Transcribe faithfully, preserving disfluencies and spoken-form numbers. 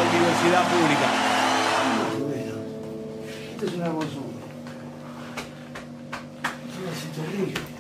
universidad pública. Bueno, esto es una hermosura. Es una citorrillo.